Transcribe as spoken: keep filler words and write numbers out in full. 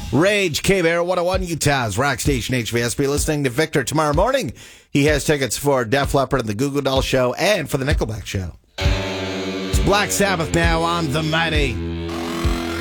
Rage, K-Bear, one oh one, Utah's Rock Station H V S. Be listening to Victor tomorrow morning. He has tickets for Def Leppard and the Goo Goo Dolls show and for the Nickelback show. It's Black Sabbath now on The Mighty.